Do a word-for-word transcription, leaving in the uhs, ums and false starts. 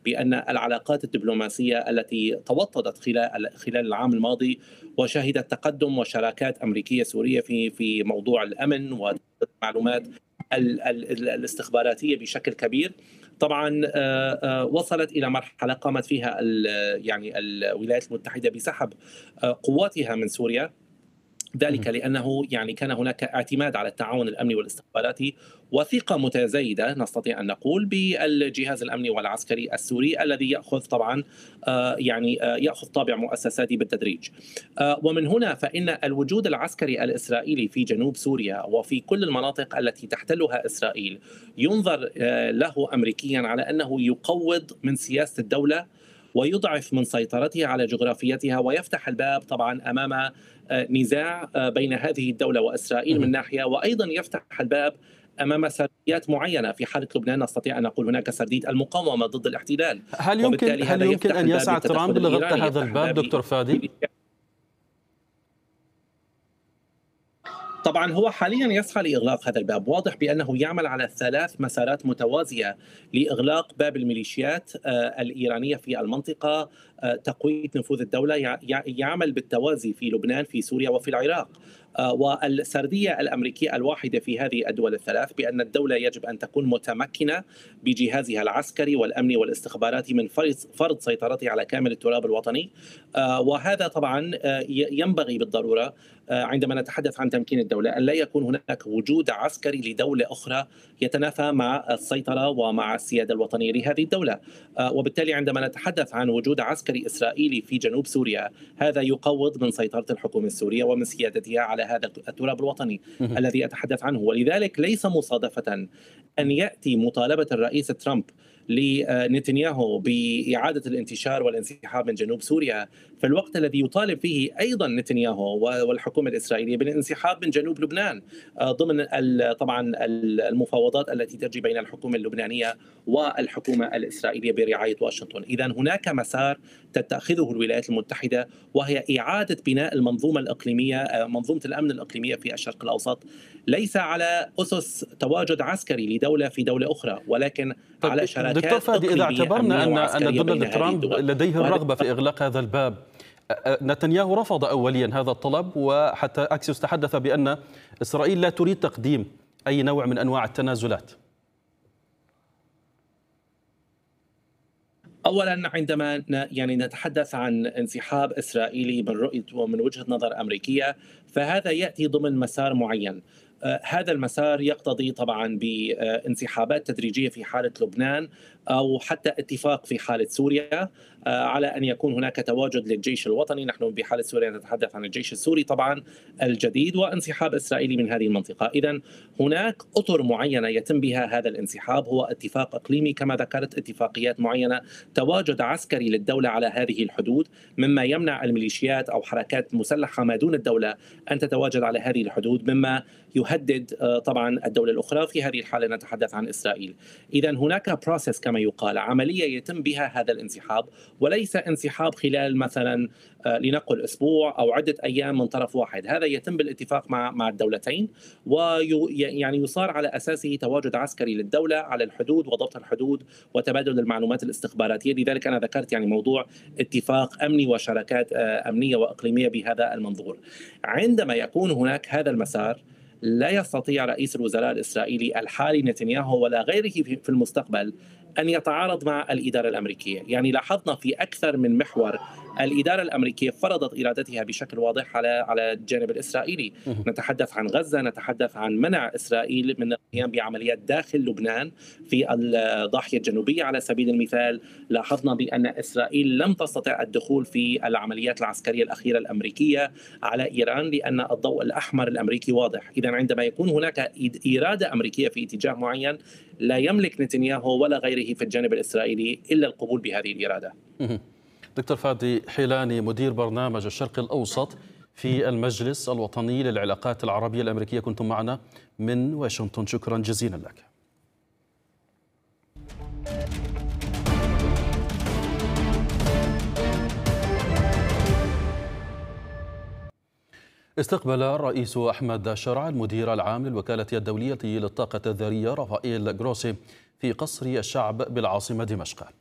بأن العلاقات الدبلوماسية التي توطدت خلال خلال العام الماضي وشهدت تقدم وشراكات أمريكية سورية في في موضوع الأمن والمعلومات الاستخباراتية بشكل كبير، طبعا وصلت إلى مرحلة قامت فيها يعني الولايات المتحدة بسحب قواتها من سوريا، ذلك لأنه يعني كان هناك اعتماد على التعاون الأمني والاستخباراتي وثقة متزايدة نستطيع أن نقول بالجهاز الأمني والعسكري السوري الذي يأخذ طبعا يعني يأخذ طابع مؤسساتي بالتدريج. ومن هنا فإن الوجود العسكري الإسرائيلي في جنوب سوريا وفي كل المناطق التي تحتلها إسرائيل ينظر له أمريكيا على أنه يقوض من سياسة الدولة ويضعف من سيطرتها على جغرافيتها ويفتح الباب طبعا أمام نزاع بين هذه الدولة وإسرائيل من ناحية، وأيضا يفتح الباب أمام سرديات معينة. في حالة لبنان نستطيع أن نقول هناك سردية المقاومة ضد الاحتلال. هل يمكن هل يمكن أن يسعى ترامب لغلق هذا الباب دكتور فادي؟ طبعا هو حاليا يسعى لإغلاق هذا الباب، واضح بأنه يعمل على ثلاث مسارات متوازية لإغلاق باب الميليشيات الإيرانية في المنطقة، تقوية نفوذ الدولة، يعمل بالتوازي في لبنان في سوريا وفي العراق. والسردية الأمريكية الواحدة في هذه الدول الثلاث بأن الدولة يجب أن تكون متمكنة بجهازها العسكري والأمني والاستخباراتي من فرض سيطرته على كامل التراب الوطني. وهذا طبعا ينبغي بالضرورة عندما نتحدث عن تمكين الدولة أن لا يكون هناك وجود عسكري لدولة أخرى يتنافى مع السيطرة ومع السيادة الوطنية لهذه الدولة. وبالتالي عندما نتحدث عن وجود عسكري إسرائيلي في جنوب سوريا هذا يقوض من سيطرة الحكومة السورية ومن سيادتها على هذا التراب الوطني الذي أتحدث عنه. ولذلك ليس مصادفة أن يأتي مطالبة الرئيس ترامب لنتنياهو بإعادة الانتشار والانسحاب من جنوب سوريا في الوقت الذي يطالب فيه أيضا نتنياهو والحكومة الإسرائيلية بالانسحاب من جنوب لبنان ضمن طبعا المفاوضات التي تجري بين الحكومة اللبنانية والحكومة الإسرائيلية برعاية واشنطن. إذا هناك مسار تتخذه الولايات المتحدة وهي إعادة بناء المنظومة الإقليمية، منظومة الأمن الإقليمية في الشرق الأوسط، ليس على أسس تواجد عسكري لدولة في دولة أخرى ولكن على شراكات. دكتور فادي، إذا اعتبرنا أن أن دونالد ترامب لديه الرغبة في إغلاق هذا الباب، نتنياهو رفض أوليا هذا الطلب، وحتى أكسيوس تحدث بأن إسرائيل لا تريد تقديم أي نوع من أنواع التنازلات. أولا عندما يعني نتحدث عن انسحاب إسرائيلي من رؤية ومن وجهة نظر أمريكية فهذا يأتي ضمن مسار معين. هذا المسار يقتضي طبعا بانسحابات تدريجية في حالة لبنان أو حتى اتفاق في حالة سوريا على أن يكون هناك تواجد للجيش الوطني. نحن بحالة سوريا نتحدث عن الجيش السوري طبعا الجديد وانسحاب إسرائيلي من هذه المنطقة. إذن هناك أطر معينة يتم بها هذا الانسحاب، هو اتفاق إقليمي كما ذكرت، اتفاقيات معينة، تواجد عسكري للدولة على هذه الحدود مما يمنع الميليشيات أو حركات مسلحة ما دون الدولة أن تتواجد على هذه الحدود، مما يهدد طبعا الدولة الأخرى، في هذه الحالة نتحدث عن إسرائيل. إذا هناك بروسيس كما يقال، عملية يتم بها هذا الانسحاب، وليس انسحاب خلال مثلا لنقل أسبوع أو عدة أيام من طرف واحد. هذا يتم بالاتفاق مع مع الدولتين ويعني يصار على أساسه تواجد عسكري للدولة على الحدود وضبط الحدود وتبادل المعلومات الاستخباراتية. لذلك أنا ذكرت يعني موضوع اتفاق أمني وشراكات أمنية وإقليمية بهذا المنظور. عندما يكون هناك هذا المسار لا يستطيع رئيس الوزراء الإسرائيلي الحالي نتنياهو ولا غيره في المستقبل أن يتعارض مع الإدارة الأمريكية. يعني لاحظنا في أكثر من محور الإدارة الأمريكية فرضت إرادتها بشكل واضح على على الجانب الإسرائيلي. نتحدث عن غزة، نتحدث عن منع إسرائيل من القيام بعمليات داخل لبنان في الضاحية الجنوبية على سبيل المثال. لاحظنا بأن إسرائيل لم تستطع الدخول في العمليات العسكرية الأخيرة الأمريكية على إيران لأن الضوء الأحمر الأمريكي واضح. إذا عندما يكون هناك إرادة أمريكية في اتجاه معين لا يملك نتنياهو ولا غيره في الجانب الإسرائيلي إلا القبول بهذه الإرادة. دكتور فادي حيلاني، مدير برنامج الشرق الأوسط في المجلس الوطني للعلاقات العربية الأمريكية، كنتم معنا من واشنطن، شكرا جزيلا لك. استقبل الرئيس أحمد شرع المدير العام للوكالة الدولية للطاقة الذرية رافائيل جروسي في قصر الشعب بالعاصمة دمشق.